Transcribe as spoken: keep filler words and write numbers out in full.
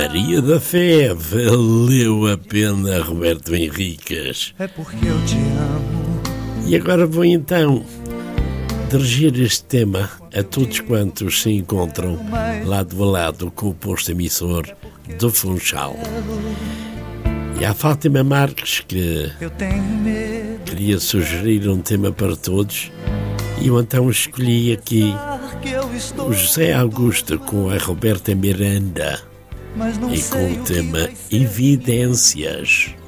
Maria da Fé, valeu a pena, Roberto Henriques. É porque eu te amo. E agora vou então dirigir este tema a todos quantos se encontram lado a lado com o posto emissor do Funchal. E à Fátima Marques, que queria sugerir um tema para todos, e eu então escolhi aqui o José Augusto com a Roberta Miranda e com o tema Evidências.